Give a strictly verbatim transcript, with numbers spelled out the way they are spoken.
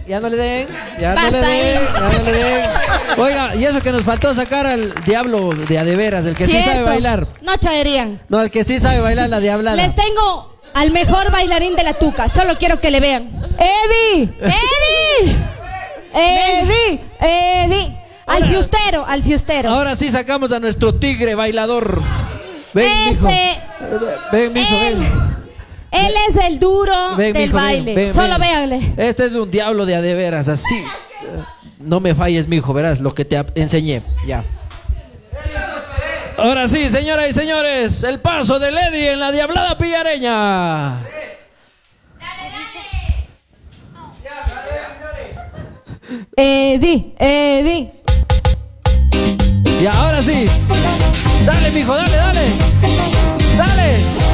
ya no le den, ya no Basta le den, ahí. ya no le den. Oiga, y eso que nos faltó sacar al diablo de a de veras, el que sí Cierto. sabe bailar. No chaverían. No, el que sí sabe bailar la diablada. Les tengo al mejor bailarín de la tuca. Solo quiero que le vean. ¡Eddie! ¡Eddie! ¡Eddie! ¡Eddie! Al Ahora- fiustero, al fiustero. Ahora sí sacamos a nuestro tigre bailador. Ven, mijo. Ese, Ven, mijo, él, ven. él es el duro Ven, del mijo, ven, baile. ven, Solo ven. véanle. Este es un diablo de a de veras, así. No me falles, mijo, verás lo que te ap- enseñé. Ya. Ahora sí, señoras y señores, el paso de Eddie en la diablada pillareña. Eddie, Eddie. Y ahora sí. Dale, mijo, dale, dale. Dale.